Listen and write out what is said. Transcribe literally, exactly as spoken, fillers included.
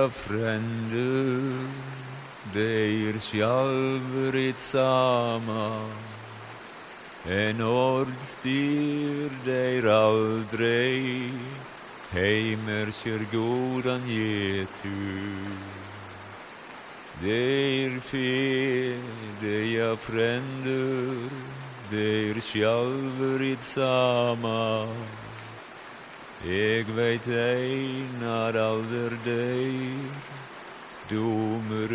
de fränder, de själva ett samma. En ord styr der aldrig, heimer kör godan getu. Der fede fränder, der själva ett samma. Jag vet ej när alder der, domer